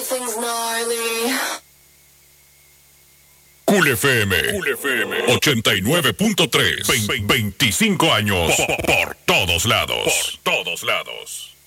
Cool FM 89.3. 25 años por todos lados. Por todos lados.